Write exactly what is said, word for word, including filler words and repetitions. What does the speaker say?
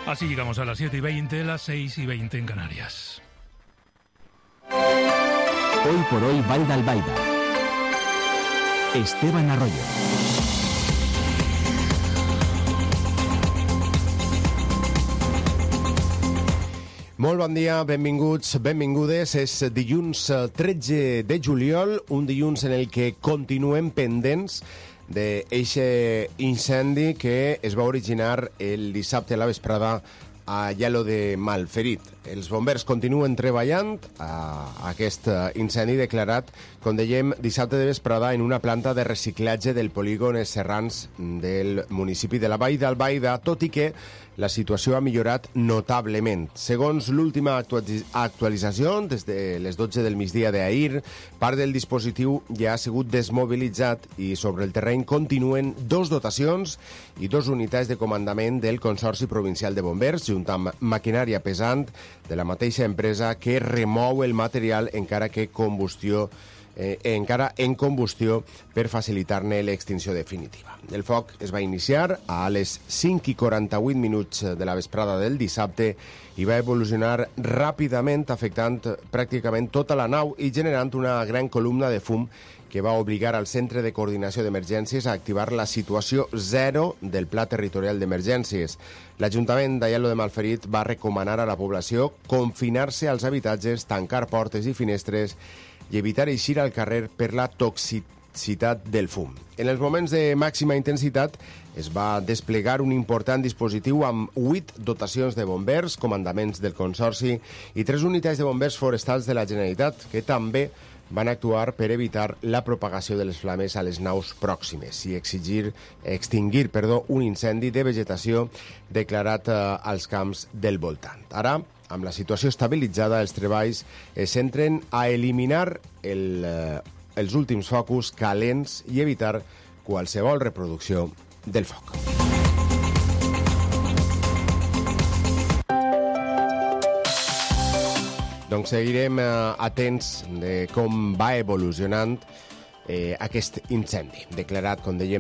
Así llegamos a las siete y veinte, las seis y veinte en Canarias. Hoy por hoy, Vall d'Albaida. Esteban Arroyo. Molt bon dia, benvinguts, benvingudes. És dilluns tretze de juliol, un dilluns en el que continuem pendents d'eixe incendi que es va originar el dissabte a la vesprada a Lladó de Malferit. Els bombers continuen treballant a aquest incendi declarat, com dèiem, dissabte de vesprada en una planta de reciclatge del polígon Serrans del municipi de la Vall d'Albaida, tot i que la situació ha millorat notablement. Segons l'última actualització, des de les dotze del migdia d'ahir, part del dispositiu ja ha sigut desmobilitzat i sobre el terreny continuen dos dotacions i dos unitats de comandament del Consorci Provincial de Bombers, junt amb maquinària pesant de la mateixa empresa que remou el material encara que combustió Eh, encara en combustió per facilitar-ne l'extinció definitiva. El foc es va iniciar a les cinc i quaranta-vuit minuts de la vesprada del dissabte i va evolucionar ràpidament, afectant pràcticament tota la nau i generant una gran columna de fum que va obligar al Centre de Coordinació d'Emergències a activar la situació zero del Pla Territorial d'Emergències. L'Ajuntament de Lladó de Malferit va recomanar a la població confinar-se als habitatges, tancar portes i finestres i evitar eixir al carrer per la toxicitat del fum. En els moments de màxima intensitat es va desplegar un important dispositiu amb vuit dotacions de bombers, comandaments del Consorci i tres unitats de bombers forestals de la Generalitat, que també van actuar per evitar la propagació de les flames a les naus pròximes i exigir, extingir perdó, un incendi de vegetació declarat eh, als camps del voltant. Ara, amb la situació estabilitzada, els treballs es centren a eliminar el, eh, els últims focus calents i evitar qualsevol reproducció del foc. Doncs seguirem eh, atents de com va evolucionant eh, aquest incendi, declarat, com dèiem,